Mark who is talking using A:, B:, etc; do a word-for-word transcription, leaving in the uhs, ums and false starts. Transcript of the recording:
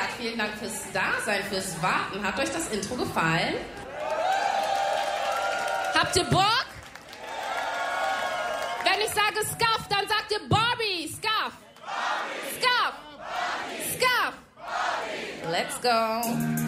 A: gesagt, vielen Dank fürs Dasein, fürs Warten. Hat euch das Intro gefallen? Habt ihr Bock? Wenn ich sage Scuff, dann sagt ihr Barbie. Scuff. Scuff. Scuff. Let's go.